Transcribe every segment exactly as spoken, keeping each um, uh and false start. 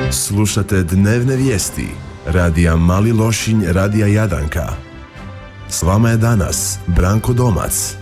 Slušate dnevne vijesti radija Mali Lošinj, radija Jadanka. S vama je danas Branko Domac.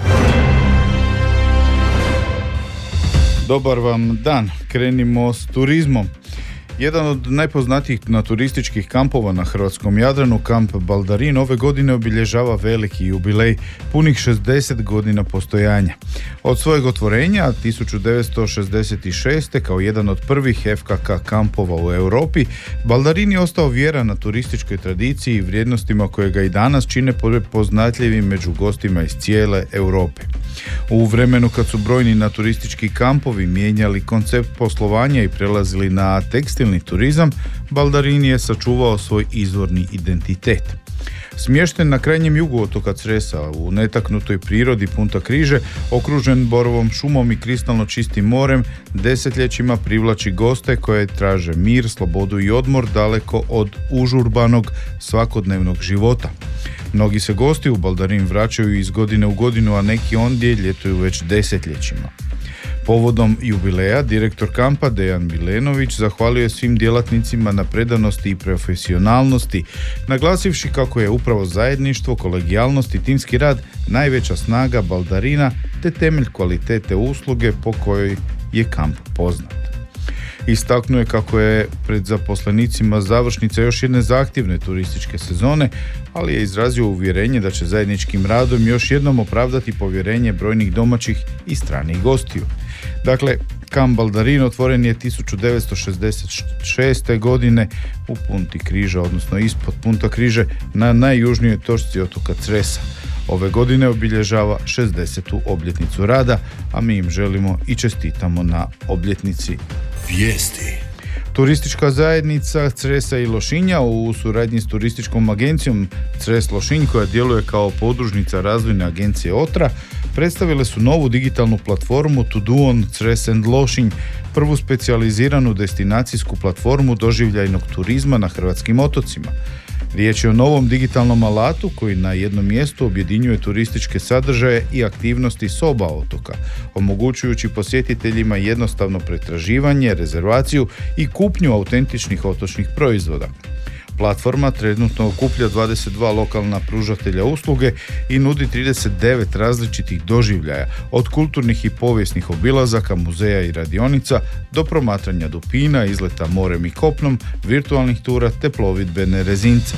Dobar vam dan, krenimo s turizmom. Jedan od najpoznatijih naturističkih kampova na hrvatskom Jadranu, kamp Baldarin, ove godine obilježava veliki jubilej, punih šezdeset godina postojanja. Od svojeg otvorenja tisuću devetsto šezdeset šeste kao jedan od prvih F K K kampova u Europi, Baldarin je ostao vjeran na turističkoj tradiciji i vrijednostima koje ga i danas čine prepoznatljivim među gostima iz cijele Europe. U vremenu kad su brojni naturistički kampovi mijenjali koncept poslovanja i prelazili na tekstilni turizam, Baldarin je sačuvao svoj izvorni identitet. Smješten na krajnjem jugu otoka Cresa, u netaknutoj prirodi Punta Križe, okružen borovom šumom i kristalno čistim morem, desetljećima privlači goste koje traže mir, slobodu i odmor daleko od užurbanog svakodnevnog života. Mnogi se gosti u Baldarin vraćaju iz godine u godinu, a neki ondje ljetuju već desetljećima. Povodom jubileja, direktor kampa Dejan Milenović zahvalio je svim djelatnicima na predanosti i profesionalnosti, naglasivši kako je upravo zajedništvo, kolegijalnost i timski rad najveća snaga Baldarina te temelj kvalitete usluge po kojoj je kamp poznat. Istaknuo je kako je pred zaposlenicima završnica još jedne zahtjevne turističke sezone, ali je izrazio uvjerenje da će zajedničkim radom još jednom opravdati povjerenje brojnih domaćih i stranih gostiju. Dakle, kamp Baldarin otvoren je tisuću devetsto šezdeset šeste. godine u Punti Križa, odnosno ispod Punta Križe, na najjužnijoj točci otoka Cresa. Ove godine obilježava šezdesetu obljetnicu rada, a mi im želimo i čestitamo na obljetnici. Vijesti. Turistička zajednica Cresa i Lošinja u suradnji s turističkom agencijom Cres Lošinj, koja djeluje kao podružnica razvojne agencije Otra, predstavile su novu digitalnu platformu To Do on Cres and Lošinj, prvu specijaliziranu destinacijsku platformu doživljajnog turizma na hrvatskim otocima. Riječ je o novom digitalnom alatu koji na jednom mjestu objedinjuje turističke sadržaje i aktivnosti s oba otoka, omogućujući posjetiteljima jednostavno pretraživanje, rezervaciju i kupnju autentičnih otočnih proizvoda. Platforma trenutno okuplja dvadeset dva lokalna pružatelja usluge i nudi trideset devet različitih doživljaja, od kulturnih i povijesnih obilazaka, muzeja i radionica do promatranja dupina, izleta morem i kopnom, virtualnih tura te plovidbene rezince.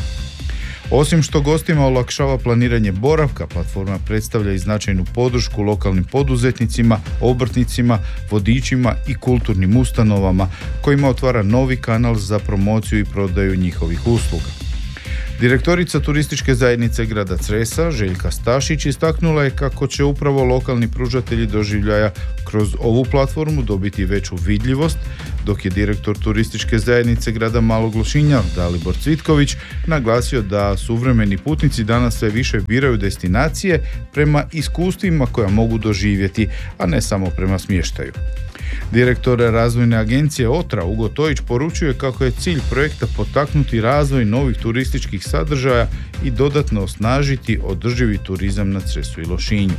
Osim što gostima olakšava planiranje boravka, platforma predstavlja i značajnu podršku lokalnim poduzetnicima, obrtnicima, vodičima i kulturnim ustanovama, kojima otvara novi kanal za promociju i prodaju njihovih usluga. Direktorica turističke zajednice grada Cresa, Željka Stašić, istaknula je kako će upravo lokalni pružatelji doživljaja kroz ovu platformu dobiti veću vidljivost, dok je direktor turističke zajednice grada Malog Lošinja, Dalibor Cvitković, naglasio da suvremeni putnici danas sve više biraju destinacije prema iskustvima koja mogu doživjeti, a ne samo prema smještaju. Direktor razvojne agencije Otra, Ugo Tojić, poručuje kako je cilj projekta potaknuti razvoj novih turističkih sadržaja i dodatno osnažiti održivi turizam na Cresu i Lošinju.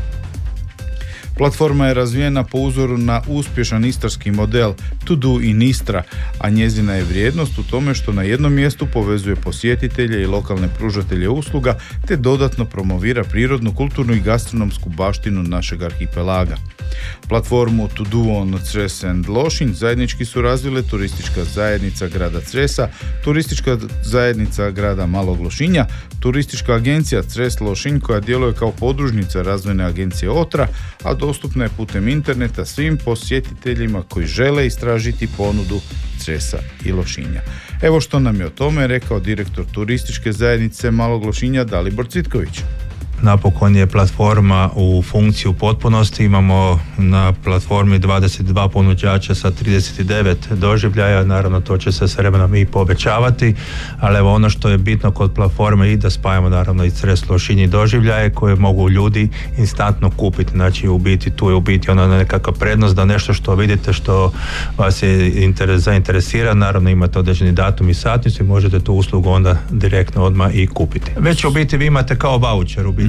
Platforma je razvijena po uzoru na uspješan istarski model To Do in Istra, a njezina je vrijednost u tome što na jednom mjestu povezuje posjetitelje i lokalne pružatelje usluga te dodatno promovira prirodnu, kulturnu i gastronomsku baštinu našeg arhipelaga. Platformu To Do on Cres and Lošinj zajednički su razvile turistička zajednica grada Cresa, turistička zajednica grada Malog Lošinja, turistička agencija Cres Lošinj koja djeluje kao podružnica razvojne agencije Otra, a dostupna je putem interneta svim posjetiteljima koji žele istražiti ponudu Cresa i Lošinja. Evo što nam je o tome rekao direktor turističke zajednice Malog Lošinja Dalibor Cvitković. Napokon je platforma u funkciji u potpunosti. Imamo na platformi dvadeset dva ponuđača sa trideset devet doživljaja. Naravno, to će se s vremenom i povećavati, ali evo ono što je bitno kod platforme i da spajamo naravno i Cres Lošinj doživljaje koje mogu ljudi instantno kupiti. Znači, u biti tu je u biti ona nekakva prednost da nešto što vidite, što vas je interes, zainteresira, naravno imate određeni datum i satnicu i možete tu uslugu onda direktno odmah i kupiti. Već u biti vi imate kao voucher u biti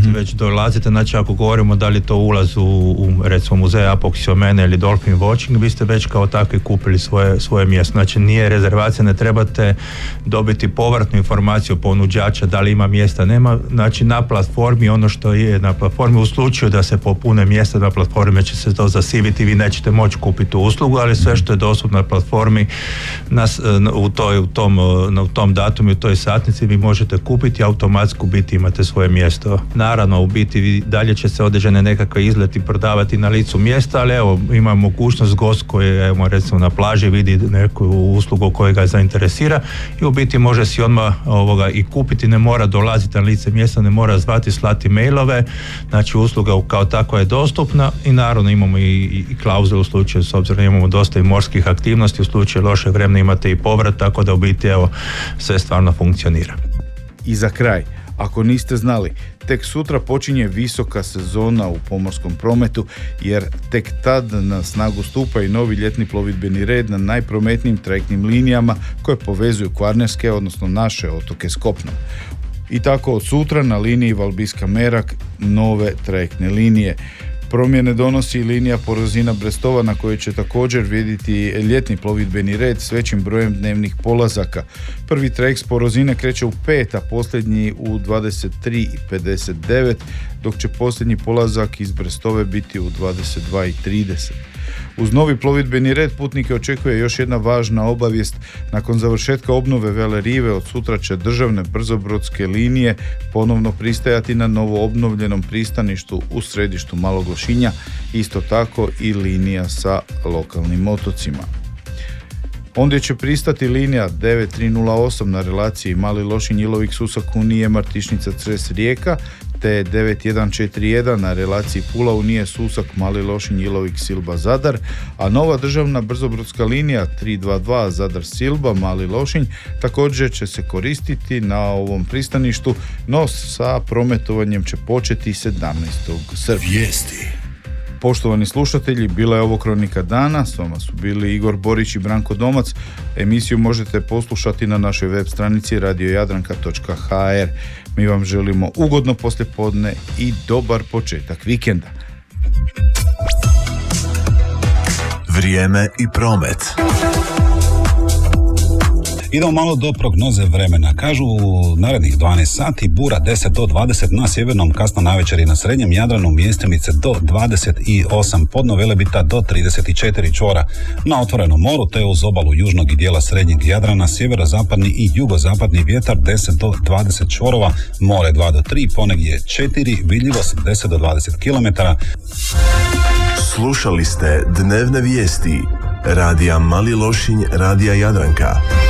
mm-hmm. već dolazite, znači ako govorimo da li to ulaz u, u recimo muzej Apoksiomene ili Dolphin Watching, vi ste već kao takvi kupili svoje, svoje mjesto. Znači nije rezervacija, ne trebate dobiti povratnu informaciju ponuđača da li ima mjesta, nema. Znači na platformi, ono što je na platformi, u slučaju da se popune mjesta na platformi će se to zasiviti, vi nećete moći kupiti tu uslugu, ali sve što je dostupno na platformi nas, u, toj, u, tom, u tom datumu, u toj satnici vi možete kupiti, automatski biti imate svoje mjesto. Naravno, u biti dalje će se određene nekakve izleti prodavati na licu mjesta, ali evo ima mogućnost gost koji evo, recimo na plaži vidi neku uslugu koja ga zainteresira i u biti može si odmah ovoga i kupiti, ne mora dolaziti na lice mjesta, ne mora zvati, slati mailove, znači usluga kao takva je dostupna i naravno imamo i, i, i klauzule u slučaju, s obzirom imamo dosta i morskih aktivnosti, u slučaju loše vremena imate i povrat, tako da u biti evo sve stvarno funkcionira. I za kraj, ako niste znali, tek sutra počinje visoka sezona u pomorskom prometu, jer tek tad na snagu stupa i novi ljetni plovidbeni red na najprometnijim trajektnim linijama koje povezuju kvarnerske, odnosno naše otoke s kopnom. I tako od sutra na liniji Valbiska-Merak nove trajektne linije. Promjene donosi i linija Porozina-Brestova na kojoj će također vrijediti ljetni plovidbeni red s većim brojem dnevnih polazaka. Prvi trajekt s Porozine kreće u pet, a posljednji u dvadeset tri i pedeset devet, dok će posljednji polazak iz Brestove biti u dvadeset dva i trideset. Uz novi plovidbeni red putnike očekuje još jedna važna obavijest. Nakon završetka obnove Vele Rive od sutra će državne brzobrodske linije ponovno pristajati na novo obnovljenom pristaništu u središtu Malog Lošinja, isto tako i linija sa lokalnim otocima. Ondje će pristati linija devet tri nula osam na relaciji Mali Lošinj, Ilovik, Susak, Unije, Martišnica, Cres, Rijeka, te devet jedan četiri jedan na relaciji Pula, Unije, Susak, Mali Lošinj, Ilovik, Silba, Zadar, a nova državna brzobrodska linija tri dva dva Zadar, Silba, Mali Lošinj također će se koristiti na ovom pristaništu, no sa prometovanjem će početi sedamnaestog srpnja. Vijesti. Poštovani slušatelji, bila je ovo Kronika dana, s vama su bili Igor Borić i Branko Domac. Emisiju možete poslušati na našoj web stranici radio jadranka točka ha er. Mi vam želimo ugodno poslijepodne i dobar početak vikenda. Vrijeme i promet. Idemo malo do prognoze vremena. Kažu u narednih dvanaest sati bura deset do dvadeset na sjevernom, kasno navečer i na srednjem Jadranu, mjestimice do dvadeset osam, podno Velebita do trideset četiri čvora. Na otvorenom moru te uz obalu južnog i dijela srednjeg Jadrana, sjeverozapadni i jugozapadni vjetar deset do dvadeset čvorova, more dva do tri, ponegdje četiri, vidljivost deset do dvadeset kilometara. Slušali ste dnevne vijesti Radija Mali Lošinj, Radija Jadranka.